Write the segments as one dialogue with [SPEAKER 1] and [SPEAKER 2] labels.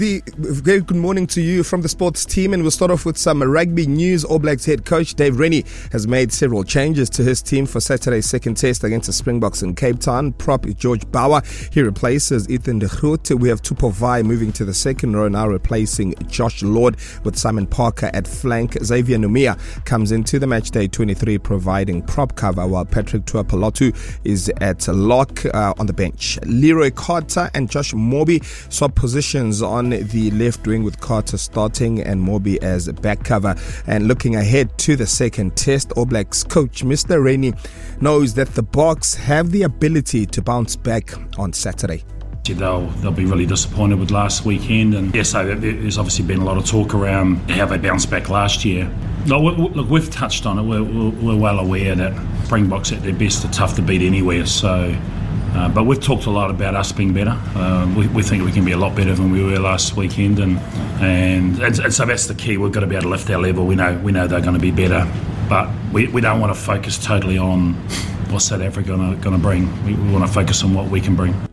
[SPEAKER 1] Very good morning to you from the sports team, and we'll start off with some rugby news. All Blacks head coach Dave Rennie has made several changes to his team for Saturday's second test against the Springboks in Cape Town. Prop George Bauer, he replaces Ethan de Groot. We have Tupou Vaa'i moving to the second row, now replacing Josh Lord with Simon Parker at flank. Xavier Numia comes into the matchday 23 providing prop cover, while Patrick Tuapolotu is at lock on the bench. Leroy Carter and Josh Morby swap positions on the left wing, with Carter starting and Morby as back cover. And looking ahead to the second test, All Blacks coach Mr. Rennie knows that the Boks have the ability to bounce back on Saturday.
[SPEAKER 2] They'll be really disappointed with last weekend, and yes, so there's obviously been a lot of talk around how they bounced back last year. Look, we've touched on it. We're well aware that Springboks at their best are tough to beat anywhere. So, but we've talked a lot about us being better. We think we can be a lot better than we were last weekend, and so that's the key. We've got to be able to lift our level. We know they're going to be better, but we don't want to focus totally on what South Africa are going to bring. We want to focus on what we can bring.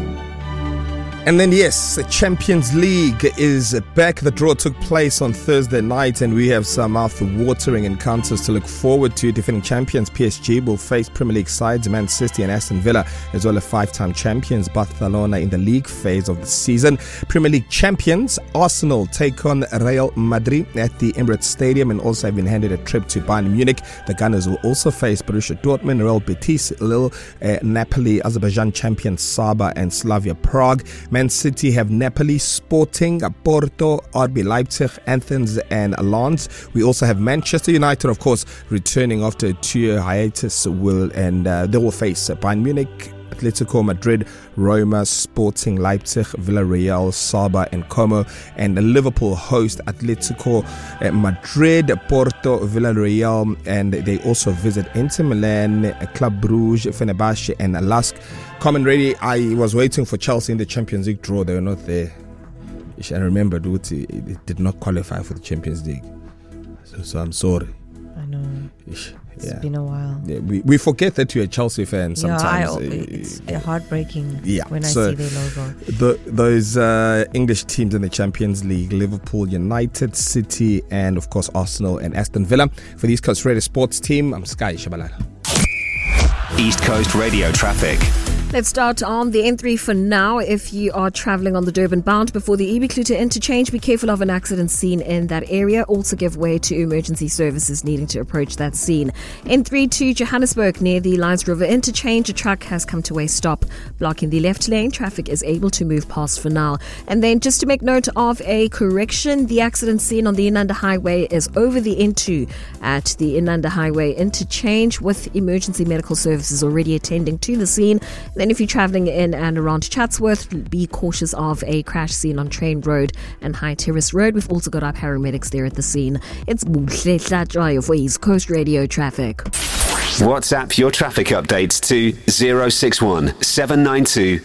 [SPEAKER 1] And then, yes, the Champions League is back. The draw took place on Thursday night, and we have some mouth-watering encounters to look forward to. Defending champions PSG will face Premier League sides Man City and Aston Villa, as well as five-time champions Barcelona in the league phase of the season. Premier League champions Arsenal take on Real Madrid at the Emirates Stadium, and also have been handed a trip to Bayern Munich. The Gunners will also face Borussia Dortmund, Real Betis, Lille, Napoli, Azerbaijan champions Saba, and Slavia Prague. Man City have Napoli, Sporting, Porto, RB Leipzig, Athens and Lens. We also have Manchester United, of course, returning after a 2-year hiatus, they will face Bayern Munich, Atletico Madrid, Roma, Sporting, Leipzig, Villarreal, Saba and Como. And Liverpool host Atletico Madrid, Porto, Villarreal, and they also visit Inter Milan, Club Brugge, Fenerbahce and Lask. Common ready. I was waiting for Chelsea in the Champions League draw. They were not there. I remember it did not qualify for the Champions League. So I'm sorry.
[SPEAKER 3] I know. It's been a while.
[SPEAKER 1] Yeah, we forget that you're a Chelsea fan sometimes.
[SPEAKER 3] It's heartbreaking when I see their
[SPEAKER 1] logo. Those English teams in the Champions League: Liverpool, United, City, and of course Arsenal and Aston Villa. For the East Coast Radio Sports team, I'm Sky Shabalala.
[SPEAKER 4] East Coast Radio traffic.
[SPEAKER 3] Let's start on the N3 for now. If you are travelling on the Durban bound before the EB Clute interchange, be careful of an accident scene in that area. Also give way to emergency services needing to approach that scene. N3 to Johannesburg near the Lions River interchange, a truck has come to a stop, blocking the left lane. Traffic is able to move past for now. And then just to make note of a correction, the accident scene on the Inanda Highway is over the N2 at the Inanda Highway interchange, with emergency medical services already attending to the scene. Then if you're travelling in and around Chatsworth, be cautious of a crash scene on Train Road and High Terrace Road. We've also got our paramedics there at the scene. It's Buhle Tlatswayo for East Coast Radio Traffic.
[SPEAKER 4] WhatsApp your traffic updates to 061 792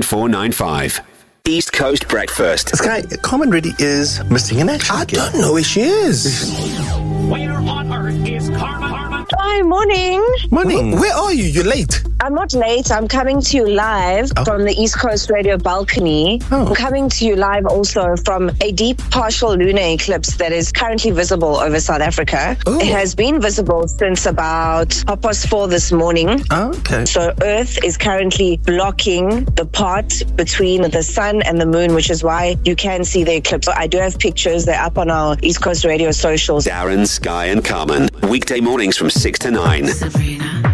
[SPEAKER 4] 9495. East Coast Breakfast.
[SPEAKER 5] Sky, Carmen Reddy is missing in action.
[SPEAKER 1] I don't know where she is.
[SPEAKER 6] Where on earth is Carmen?
[SPEAKER 7] Hi, morning.
[SPEAKER 1] Morning. Where are you? You're late.
[SPEAKER 7] I'm not late. I'm coming to you live from the East Coast Radio balcony. I'm coming to you live also from a deep partial lunar eclipse that is currently visible over South Africa. It has been visible since about 4:30 this morning.
[SPEAKER 5] Okay.
[SPEAKER 7] So Earth is currently blocking the part between the sun and the moon, which is why you can see the eclipse. So I do have pictures. They're up on our East Coast Radio socials.
[SPEAKER 4] Darren, Sky and Carmen. Weekday mornings from 6 to 9.
[SPEAKER 8] Sabrina.